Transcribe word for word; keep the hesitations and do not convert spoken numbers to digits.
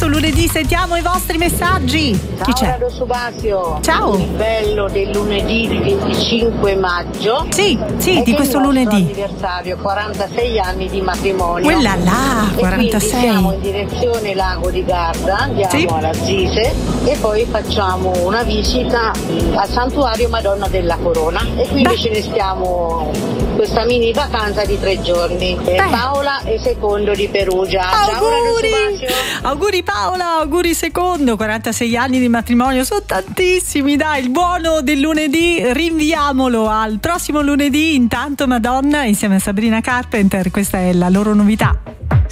questo lunedì sentiamo i vostri messaggi. Ciao, Chi c'è? Rado Subasio. Ciao. Il bello del lunedì venticinque maggio. Sì, sì, è di che questo il nostro lunedì. anniversario, quarantasei anni di matrimonio. Quella là, E quarantasei. quindi siamo in direzione Lago di Garda, andiamo Sì. alla Zise e poi facciamo una visita al santuario Madonna della Corona e quindi Beh. ce ne stiamo questa mini vacanza di tre giorni. E Beh. Paola e Secondo di Perugia. Ciao, Rado Auguri! Subasio. Auguri Paola, auguri secondo, quarantasei anni di matrimonio, sono tantissimi, dai, il buono del lunedì rinviamolo al prossimo lunedì. Intanto Madonna insieme a Sabrina Carpenter, questa è la loro novità.